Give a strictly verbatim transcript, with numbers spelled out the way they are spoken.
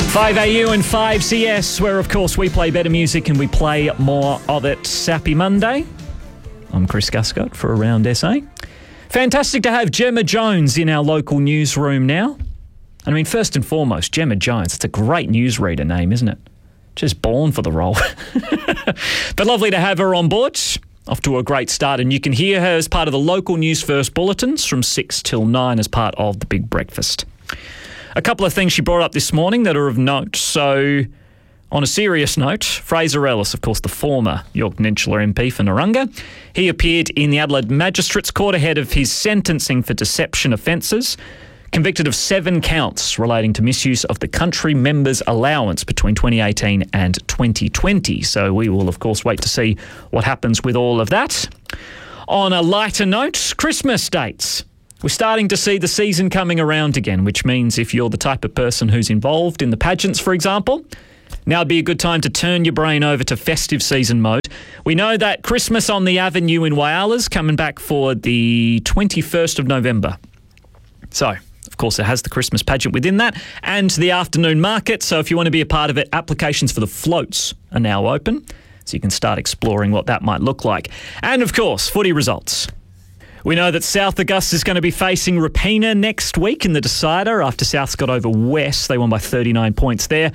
five A U and five C S, where of course we play better music and we play more of it. Happy Monday. I'm Chris Guscott for Around S A. Fantastic to have Gemma Jones in our local newsroom now. I mean, first and foremost, Gemma Jones. It's a great newsreader name, isn't it? Just born for the role. But lovely to have her on board. Off to a great start, and you can hear her as part of the local News First bulletins from six till nine as part of the Big Breakfast. A couple of things she brought up this morning that are of note. So, on a serious note, Fraser Ellis, of course, the former York Peninsula M P for Narunga, he appeared in the Adelaide Magistrates Court ahead of his sentencing for deception offences, convicted of seven counts relating to misuse of the country member's allowance between twenty eighteen and twenty twenty. So we will, of course, wait to see what happens with all of that. On a lighter note, Christmas dates. We're starting to see the season coming around again, which means if you're the type of person who's involved in the pageants, for example, now would be a good time to turn your brain over to festive season mode. We know that Christmas on the Avenue in Whyala's coming back for the twenty-first of November. So, of course, it has the Christmas pageant within that and the afternoon market. So if you want to be a part of it, applications for the floats are now open. So you can start exploring what that might look like. And, of course, footy results. We know that South Augusta is going to be facing Rapina next week in the decider after Souths got over West. They won by thirty-nine points there.